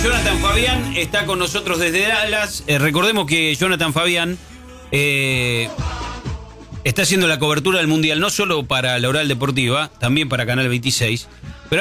Jonathan Fabián está con nosotros desde Dallas. Recordemos que Jonathan Fabián está haciendo la cobertura del Mundial, no solo para la Oral Deportiva, también para Canal 26.